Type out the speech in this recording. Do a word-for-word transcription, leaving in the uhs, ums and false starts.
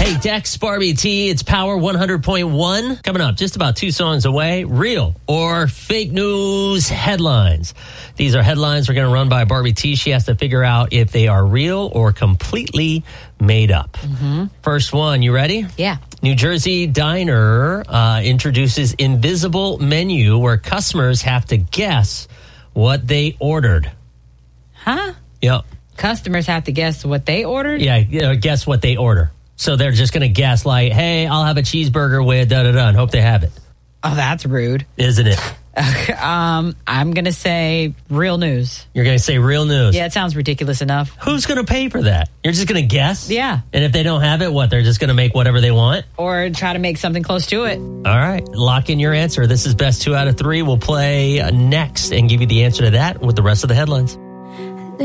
Hey, Dex, Barbie T, it's Power one hundred point one. Coming up, just about two songs away, real or fake news headlines. These are headlines we're going to run by Barbie T. She has to figure out if they are real or completely made up. Mm-hmm. First one, you ready? Yeah. New Jersey Diner uh, introduces invisible menu where customers have to guess what they ordered. Huh? Yep. Customers have to guess what they ordered? Yeah, you know, guess what they order. So they're just going to guess like, hey, I'll have a cheeseburger with da-da-da and hope they have it. Oh, that's rude. Isn't it? um, I'm going to say real news. You're going to say real news? Yeah, it sounds ridiculous enough. Who's going to pay for that? You're just going to guess? Yeah. And if they don't have it, what? They're just going to make whatever they want? Or try to make something close to it. All right. Lock in your answer. This is Best Two Out of Three. We'll play next and give you the answer to that with the rest of the headlines.